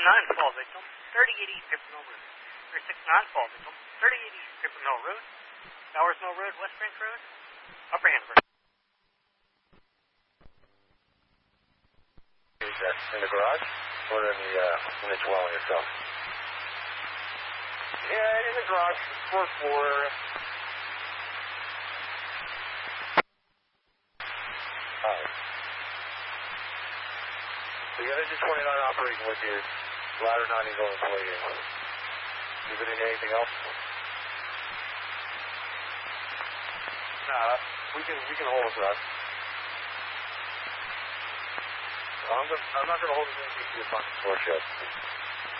fall victim, 3080 Griffin Mill Road. 369 fall victim, 3080 Griffin Mill Road. Bowers Mill Road, West Branch Road, Upper Hanover. Is that in the garage or in the dwelling itself? Yeah, in the garage, fourth floor. Alright. So you got Engine 29 operating with you. Ladder 90 going to play in. You been in anything else? Nah, we can hold it up. I'm not going to hold it until you see the fucking floor shut.